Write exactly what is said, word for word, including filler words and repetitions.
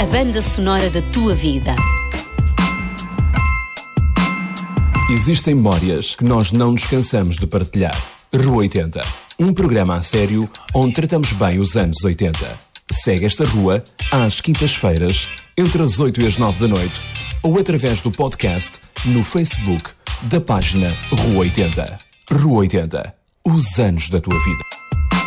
banda sonora da tua vida. Existem memórias que nós não nos cansamos de partilhar. Rua oitenta, um programa a sério onde tratamos bem os anos oitenta. Segue esta rua às quintas-feiras, entre as oito e as nove da noite, ou através do podcast no Facebook da página Rua oitenta. Rua oitenta, os anos da tua vida.